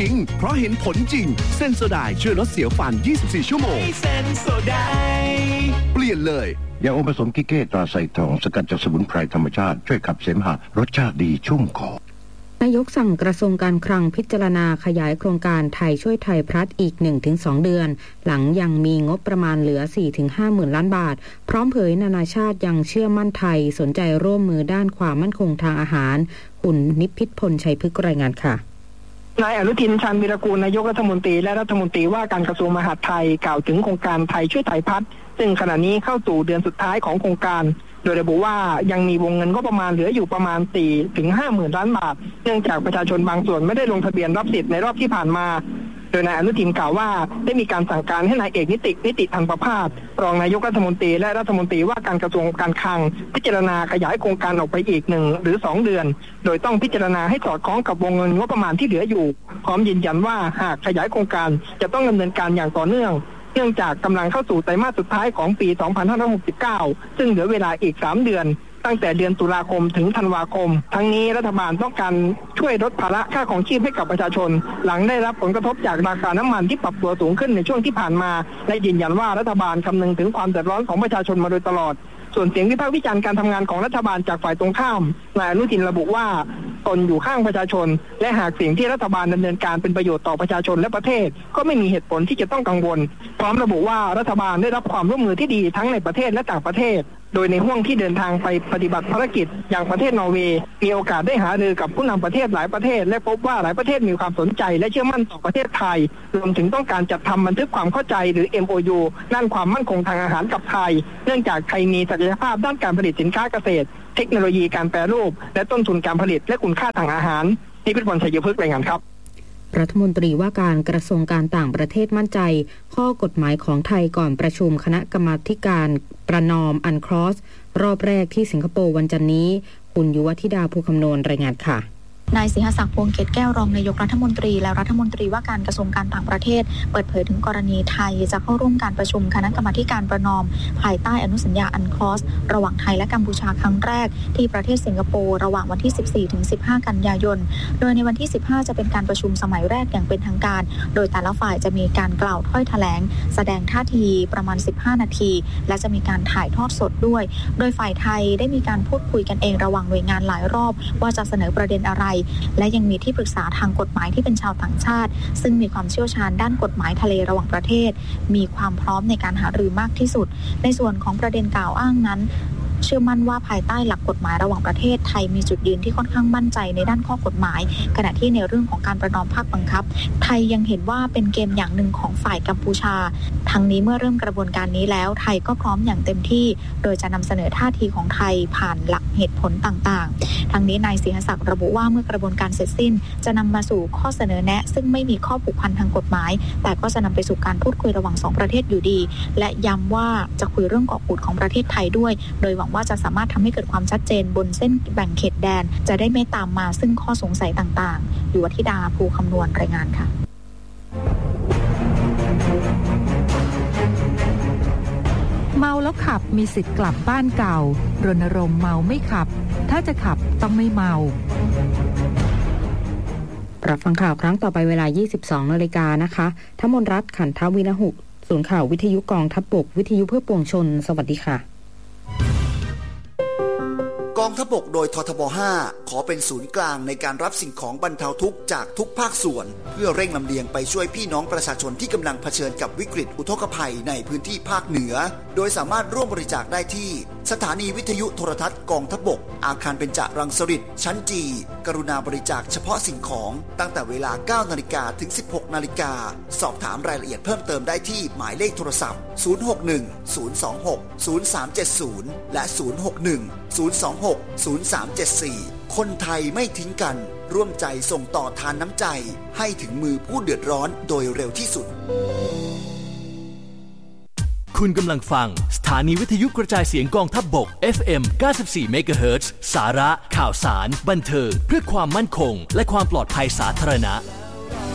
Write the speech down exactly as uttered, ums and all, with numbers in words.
ริงเพราะเห็นผลจริงเซนโซไดช่วยลดเสียวฟันยี่สิบสี่ชั่วโมงเซนโซไดเปลี่ยนเลยยาอมผสมกิเก้ตราไซทองสกัดจากสมุนไพรธรรมชาติช่วยขับเสมหะรสชาติดีชุ่มคอนายกสั่งกระทรวงการคลังพิจารณาขยายโครงการไทยช่วยไทยพลัสอีก หนึ่งถึงสอง เดือนหลังยังมีงบประมาณเหลือ สี่ถึงห้า หมื่นล้านบาทพร้อมเผยนานาชาติยังเชื่อมั่นไทยสนใจร่วมมือด้านความมั่นคงทางอาหารคุณนิพิษพลชัยพฤกษ์รายงานค่ะนายอนุทินชาญวีรกูลนายกรัฐมนตรีและรัฐมนตรีว่าการกระทรวงมหาดไทยกล่าวถึงโครงการไทยช่วยไทยพัฒน์ซึ่งขณะนี้เข้าสู่เดือนสุดท้ายของโครงการโดยระบุว่ายังมีวงเงินก็ประมาณเหลืออยู่ประมาณ สี่ถึงห้า หมื่นล้านบาทเนื่องจากประชาชนบางส่วนไม่ได้ลงทะเบียนรับสิทธิ์ในรอบที่ผ่านมาโดยนายอนุทินกล่าวว่าได้มีการสั่งการให้นายเอกนิตินิติธรรมประภาสรองนายกรัฐมนตรีและรัฐมนตรีว่าการกระทรวงการคลังพิจารณาขยายโครงการออกไปอีกหนึ่งหรือสองเดือนโดยต้องพิจารณาให้สอดคล้องกับวงเงินงบประมาณที่เหลืออยู่พร้อมยืนยันว่าหากขยายโครงการจะต้องดำเนินการอย่างต่อเนื่องเนื่องจากกำลังเข้าสู่ไตรมาสสุดท้ายของปี สองพันห้าร้อยหกสิบเก้า ซึ่งเหลือเวลาอีก สาม เดือนตั้งแต่เดือนตุลาคมถึงธันวาคมทั้งนี้รัฐบาลต้องการช่วยลดภาระค่าของชีพให้กับประชาชนหลังได้รับผลกระทบจากราคาน้ำมันที่ปรับตัวสูงขึ้นในช่วงที่ผ่านมาและยืนยันว่ารัฐบาลคำนึงถึงความเดือดร้อนของประชาชนมาโดยตลอดส่วนเสียงวิพากษ์วิจารณ์การทำงานของรัฐบาลจากฝ่ายตรงข้ามนายอนุทินระบุว่าตนอยู่ข้างประชาชนและหากสิ่งที่รัฐบาลดำเนินการเป็นประโยชน์ต่อประชาชนและประเทศก็ไม่มีเหตุผลที่จะต้องกังวลพร้อมระบุว่ารัฐบาลได้รับความร่วมมือที่ดีทั้งในประเทศและต่างประเทศโดยในห่วงที่เดินทางไปปฏิบัติภารกิจอย่างประเทศนอร์เวย์มีโอกาสได้หารือกับผู้นำประเทศหลายประเทศและพบว่าหลายประเทศมีความสนใจและเชื่อมั่นต่อประเทศไทยรวมถึงต้องการจัดทำบันทึกความเข้าใจหรือ เอ็ม โอ ยู ด้านความมั่นคงทางอาหารกับไทยเนื่องจากไทยมีศักยภาพด้านการผลิตสินค้าเกษตรเทคโนโลยีการแปรรูปและต้นทุนการผลิตและคุณค่าทางอาหารนิพิษพลชัยพฤกษ์รายงานครับรัฐมนตรีว่าการกระทรวงการต่างประเทศมั่นใจข้อกฎหมายของไทยก่อนประชุมคณะกรรมาธิการประนอมอันครอสรอบแรกที่สิงคโปร์วันจันทร์นี้คุณยุวธิดาภูคำนวณรายงานค่ะนายสิงหศักดิ์ พวงเกตแก้วรองนายกรัฐมนตรีและรัฐมนตรีว่าการกระทรวงการต่างประเทศเปิดเผยถึงกรณีไทยจะเข้าร่วมการประชุมคณะกรรมาธิการประนอมภายใต้อนุสัญญาอันคลอสระหว่างไทยและกัมพูชาครั้งแรกที่ประเทศสิงคโปร์ระหว่างวันที่ สิบสี่ถึงสิบห้า กันยายนโดยในวันที่สิบห้าจะเป็นการประชุมสมัยแรกอย่างเป็นทางการโดยแต่ละฝ่ายจะมีการกล่าวถ้อยแถลงแสดงท่าทีประมาณสิบห้านาทีและจะมีการถ่ายทอดสดด้วยโดยฝ่ายไทยได้มีการพูดคุยกันเองระหว่างหน่วยงานหลายรอบว่าจะเสนอประเด็นอะไรและยังมีที่ปรึกษาทางกฎหมายที่เป็นชาวต่างชาติซึ่งมีความเชี่ยวชาญด้านกฎหมายทะเลระหว่างประเทศมีความพร้อมในการหารือมากที่สุดในส่วนของประเด็นกล่าวอ้างนั้นเชื่อมั่นว่าภายใต้หลักกฎหมายระหว่างประเทศไทยมีจุดยืนที่ค่อนข้างมั่นใจในด้านข้อกฎหมายขณะที่ในเรื่องของการประนอมภาคบังคับไทยยังเห็นว่าเป็นเกมอย่างหนึ่งของฝ่ายกัมพูชาทั้งนี้เมื่อเริ่มกระบวนการนี้แล้วไทยก็พร้อมอย่างเต็มที่โดยจะนำเสนอท่าทีของไทยผ่านหลักเหตุผลต่างๆทั้งนี้นายสิงหศักดิ์ระบุว่าเมื่อกระบวนการเสร็จสิ้นจะนำมาสู่ข้อเสนอแนะซึ่งไม่มีข้อผูกพันทางกฎหมายแต่ก็จะนำไปสู่การพูดคุยระหว่างสองประเทศอยู่ดีและย้ำว่าจะคุยเรื่องเกาะกูดของประเทศไทยด้วยโดยหวังว่าจะสามารถทำให้เกิดความชัดเจนบนเส้นแบ่งเขตแดนจะได้ไม่ตามมาซึ่งข้อสงสัยต่างๆอยู่วธิดาภูคำนวณรายงานค่ะเมาแล้วขับมีสิทธิ์กลับบ้านเก่ารณรงค์เมาไม่ขับถ้าจะขับต้องไม่เมารับฟังข่าวครั้งต่อไปเวลา ยี่สิบสอง นาฬิกานะคะทมนรัตน์ขันทวินหุศูนย์ข่าววิทยุกองทัพบกวิทยุเพื่อปวงชนสวัสดีค่ะกองทัพบกโดยททบห้าขอเป็นศูนย์กลางในการรับสิ่งของบรรเทาทุกข์จากทุกภาคส่วนเพื่อเร่งลำเลียงไปช่วยพี่น้องประชาชนที่กำลังเผชิญกับวิกฤตอุทกภัยในพื้นที่ภาคเหนือโดยสามารถร่วมบริจาคได้ที่สถานีวิทยุโทรทัศน์กองทัพบกอาคารเบญจรังสฤษฎ์ชั้นจีกรุณาบริจาคเฉพาะสิ่งของตั้งแต่เวลา เก้านาฬิกา ถึง สิบหกนาฬิกาสอบถามรายละเอียดเพิ่มเติมได้ที่หมายเลขโทรศัพท์ศูนย์ หก หนึ่ง ศูนย์ สอง หก ศูนย์ สาม เจ็ด ศูนย์และศูนย์ หก หนึ่ง ศูนย์ สอง หก ศูนย์ สาม เจ็ด สี่คนไทยไม่ทิ้งกันร่วมใจส่งต่อทานน้ำใจให้ถึงมือผู้เดือดร้อนโดยเร็วที่สุดคุณกำลังฟังสถานีวิทยุกระจายเสียงกองทัพบก เอฟ เอ็ม เก้าสิบสี่ เมกะเฮิรตซ์ สาระข่าวสารบันเทิงเพื่อความมั่นคงและความปลอดภัยสาธารณะ